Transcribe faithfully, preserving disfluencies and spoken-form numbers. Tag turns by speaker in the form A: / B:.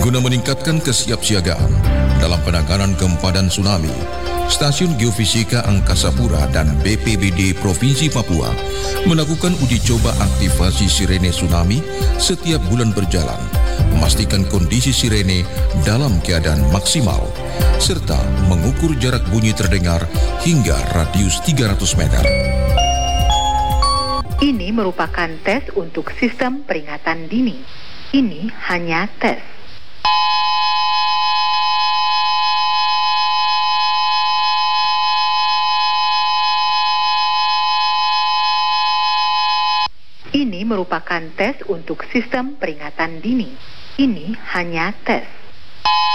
A: Guna meningkatkan kesiapsiagaan dalam penanganan gempa dan tsunami, Stasiun Geofisika Angkasa Pura dan B P B D Provinsi Papua melakukan uji coba aktivasi sirene tsunami setiap bulan berjalan, memastikan kondisi sirene dalam keadaan maksimal, serta mengukur jarak bunyi terdengar hingga radius tiga ratus meter.
B: Ini merupakan tes untuk sistem peringatan dini. Ini hanya tes. Ini merupakan tes untuk sistem peringatan dini. Ini hanya tes.